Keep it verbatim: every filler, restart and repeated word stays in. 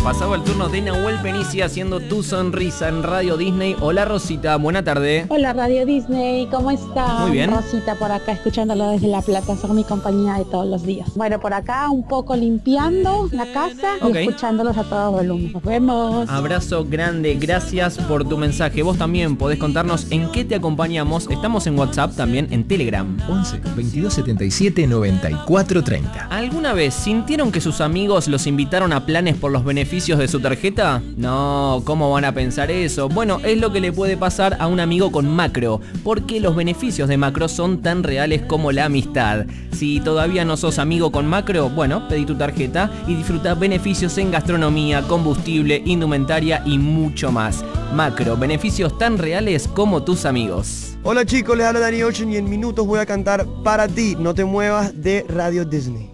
Pasaba el turno de Nahuel Penici haciendo Tu Sonrisa en Radio Disney. Hola Rosita, buena tarde. Hola Radio Disney, ¿cómo está? Muy bien. Rosita por acá, escuchándolo desde La Plata, son mi compañía de todos los días. Bueno, por acá un poco limpiando la casa y okay. escuchándolos a todo volumen. Nos vemos. Abrazo grande, gracias por tu mensaje. Vos también podés contarnos en qué te acompañamos. Estamos en WhatsApp, también en Telegram. once, veintidós setenta y siete, noventa y cuatro treinta. ¿Alguna vez sintieron que sus amigos los invitaron a planes por los beneficios de su tarjeta? No, ¿cómo van a pensar eso? Bueno, es lo que le puede pasar a un amigo con Macro, porque los beneficios de Macro son tan reales como la amistad. Si todavía no sos amigo con Macro, bueno, pedí tu tarjeta y disfruta beneficios en gastronomía, combustible, indumentaria y mucho más. Macro, beneficios tan reales como tus amigos. Hola chicos, les habla Danny Ocean y en minutos voy a cantar Para Ti, No Te Muevas de Radio Disney.